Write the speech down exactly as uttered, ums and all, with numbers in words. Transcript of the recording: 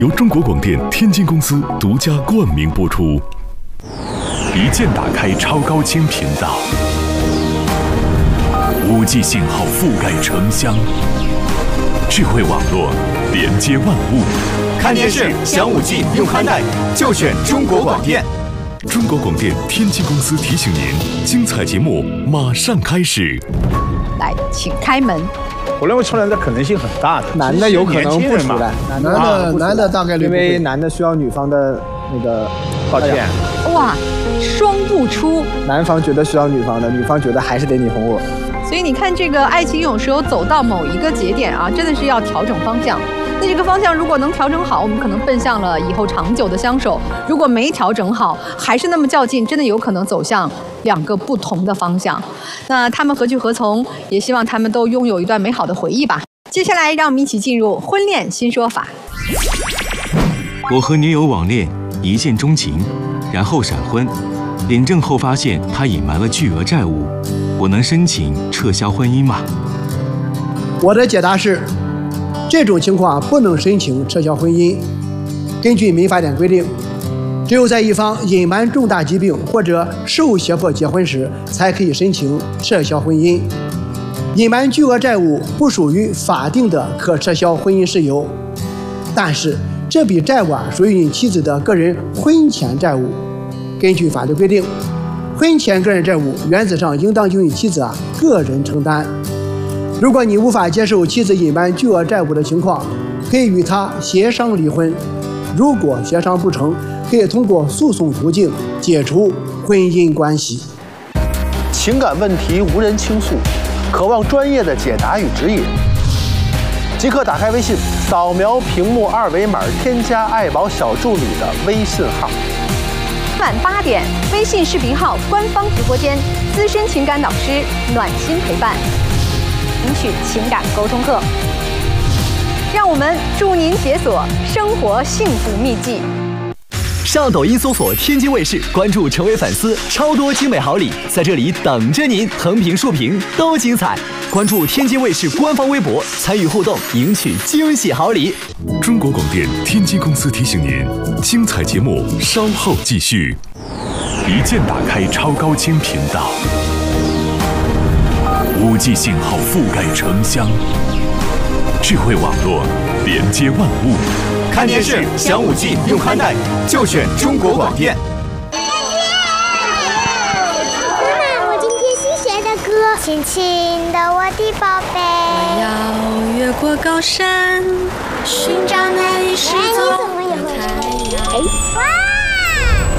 由中国广电天津公司独家冠名播出。一键打开超高清频道，五 G 信号覆盖城乡，智慧网络连接万物。 看电视享五 G 用宽带，就选中国广电。 中国广电天津公司提醒您，精彩节目马上开始。 来，请开门。 我认为出来的可能性很大的， 男的有可能不出来，男的、啊、男的大概率， 因为男的需要女方的那个抱歉。 哇，双不出， 男方觉得需要女方的，女方觉得还是得你哄我。 所以你看，这个爱情有时候走到某一个节点啊，真的是要调整方向。那这个方向如果能调整好，我们可能奔向了以后长久的相守；如果没调整好，还是那么较劲，真的有可能走向两个不同的方向。那他们何去何从？也希望他们都拥有一段美好的回忆吧。接下来，让我们一起进入婚恋新说法。 我和女友网恋，一见钟情，然后闪婚，领证后发现她隐瞒了巨额债务，我能申请撤销婚姻吗？ 我的解答是，这种情况不能申请撤销婚姻。根据民法典规定，只有在一方隐瞒重大疾病或者受胁迫结婚时，才可以申请撤销婚姻。隐瞒巨额债务不属于法定的可撤销婚姻事由，但是这笔债务啊属于你妻子的个人婚前债务。根据法律规定，婚前个人债务原则上应当由你妻子啊个人承担。如果你无法接受妻子隐瞒巨额债务的情况，可以与她协商离婚。如果协商不成，可以通过诉讼途径解除婚姻关系。 情感问题无人倾诉，渴望专业的解答与指引，即刻打开微信，扫描屏幕二维码，添加爱宝小助理的微信号。 晚八点，微信视频号官方直播间，资深情感导师暖心陪伴，领取情感沟通课。让我们助您解锁生活幸福秘籍。 上抖音搜索天津卫视，关注成为粉丝，超多精美好礼在这里等着您，横屏竖屏都精彩。关注天津卫视官方微博，参与互动，赢取惊喜好礼。 中国广电天津公司提醒您，精彩节目稍后继续。一键打开超高清频道，五 G 信号覆盖城乡，智慧网络连接万物。 看电视享五 G 用宽带，就选中国广电。 妈妈，我今天新学的歌，亲亲的我的宝贝。 我要越过高山，寻找那一失踪的太阳。 哇！